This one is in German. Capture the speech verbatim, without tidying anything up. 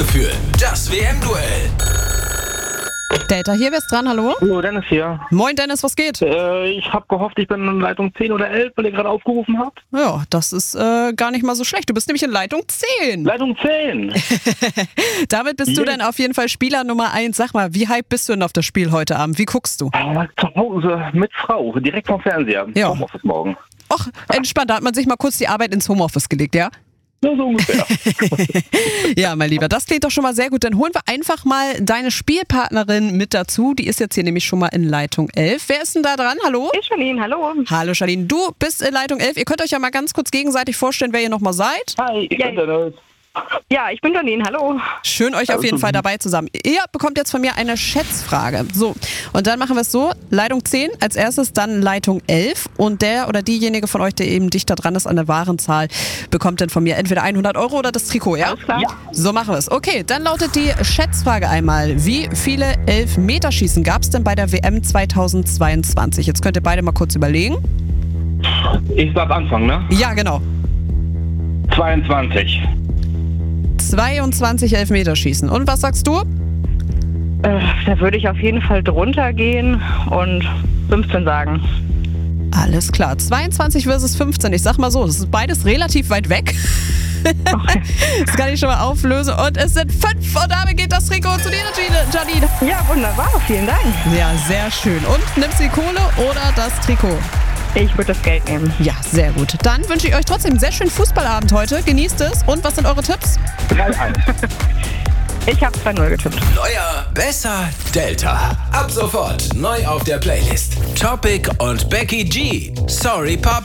Bauchgefühl. Das W M-Duell. Delta hier, wer ist dran? Hallo? Hallo, Dennis hier. Moin Dennis, was geht? Äh, ich habe gehofft, ich bin in Leitung zehn oder elf, weil ihr gerade aufgerufen habt. Ja, das ist äh, gar nicht mal so schlecht. Du bist nämlich in Leitung zehn. Leitung zehn. Damit bist du Yes. dann auf jeden Fall Spieler Nummer eins. Sag mal, wie hyped bist du denn auf das Spiel heute Abend? Wie guckst du? Äh, zu Hause mit Frau, direkt vom Fernseher. Ja. Homeoffice morgen. Och, entspannt, da hat man sich mal kurz die Arbeit ins Homeoffice gelegt, ja? Ja, so ungefähr. Ja, mein Lieber, das klingt doch schon mal sehr gut. Dann holen wir einfach mal deine Spielpartnerin mit dazu. Die ist jetzt hier nämlich schon mal in Leitung elf. Wer ist denn da dran? Hallo? Ich Janine, hallo. Hallo Charlene, du bist in Leitung elf. Ihr könnt euch ja mal ganz kurz gegenseitig vorstellen, wer ihr nochmal seid. Hi, ich Ja. bin Dennis. Ja, ich bin Janine, hallo. Schön, euch auf jeden Fall dabei zusammen. Ihr bekommt jetzt von mir eine Schätzfrage. So, und dann machen wir es so, Leitung zehn als erstes, dann Leitung elf und der oder diejenige von euch, der eben dichter dran ist an der wahren Zahl, bekommt dann von mir entweder hundert Euro oder das Trikot, ja? Alles klar. Ja. So machen wir es. Okay, dann lautet die Schätzfrage einmal. Wie viele Elfmeterschießen gab es denn bei der W M zweitausendzweiundzwanzig? Jetzt könnt ihr beide mal kurz überlegen. Ich darf anfangen, ne? Ja, genau. zweiundzwanzig. zweiundzwanzig Elfmeterschießen. Und was sagst du? Äh, da würde ich auf jeden Fall drunter gehen und fünfzehn sagen. Alles klar. zweiundzwanzig versus fünfzehn. Ich sag mal so, das ist beides relativ weit weg. Das kann ich schon mal auflösen. Und es sind fünf. Und damit geht das Trikot zu dir, Janine. Ja, wunderbar, vielen Dank. Ja, sehr schön. Und nimmst du die Kohle oder das Trikot? Ich würde das Geld nehmen. Ja, sehr gut. Dann wünsche ich euch trotzdem einen sehr schönen Fußballabend heute. Genießt es. Und was sind eure Tipps? drei eins. Ich habe zwei null getippt. Neuer, besser, Delta. Ab sofort neu auf der Playlist. Topic und Becky G. Sorry, Papa.